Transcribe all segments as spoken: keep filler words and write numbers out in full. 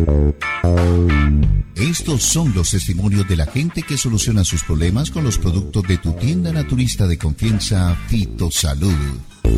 Estos son los testimonios de la gente que soluciona sus problemas con los productos de tu tienda naturista de confianza, Fitosalud.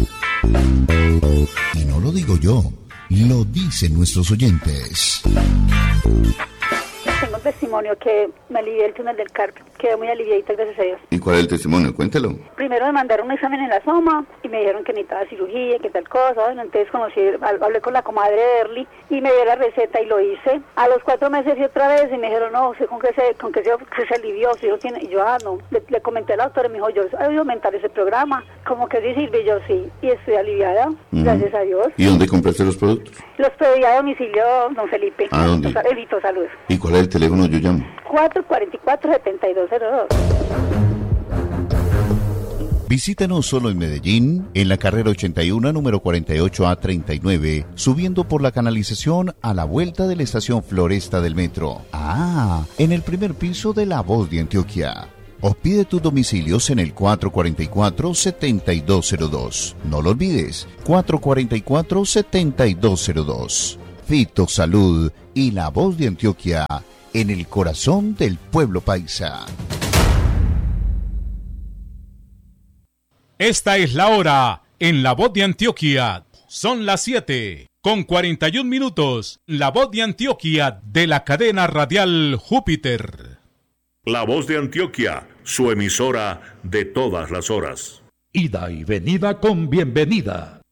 Y no lo digo yo, lo dicen nuestros oyentes. Tengo un testimonio que me alivié el túnel del carpio, quedé muy aliviadita, gracias a Dios. ¿Y cuál es el testimonio? Cuéntelo. Primero me mandaron un examen en la Soma y me dijeron que necesitaba cirugía, que tal cosa. Bueno, entonces conocí, hablé con la comadre de Erly y me dio la receta y lo hice. A los cuatro meses fui otra vez y me dijeron, no, ¿con qué se, con qué se, que se alivió? Si yo tiene, y yo, ah, no. Le, le comenté a la doctora y me dijo, yo voy a aumentar ese programa. Como que sí sirve, yo sí. Y estoy aliviada, uh-huh. Gracias a Dios. ¿Y dónde compraste los productos? Los pedí a domicilio, don Felipe. ¿A dónde? En Fitosalud. ¿Y cuál es el teléfono? Yo llamo. cuatro cuatro cuatro, siete dos cero dos. Visítanos solo en Medellín, en la carrera ochenta y uno, número cuarenta y ocho A treinta y nueve, subiendo por la canalización a la vuelta de la estación Floresta del metro. Ah, en el primer piso de La Voz de Antioquia. O pide tus domicilios en el cuatro cuatro cuatro, siete dos cero dos. No lo olvides, cuatro cuatro cuatro, siete dos cero dos. Fitosalud y La Voz de Antioquia, en el corazón del pueblo paisa. Esta es la hora en La Voz de Antioquia. Son las siete con cuarenta y un minutos. La Voz de Antioquia de la cadena radial Júpiter. La Voz de Antioquia, su emisora de todas las horas. Ida y venida con bienvenida.